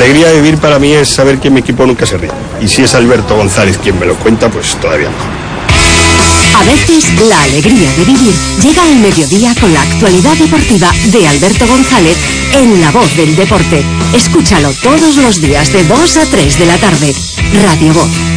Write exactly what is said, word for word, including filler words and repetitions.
alegría de vivir para mí es saber que mi equipo nunca se ríe. Y si es Alberto González quien me lo cuenta, pues todavía mejor. A veces, la alegría de vivir llega al mediodía con la actualidad deportiva de Alberto González en La Voz del Deporte. Escúchalo todos los días de dos a tres de la tarde. Radio Voz.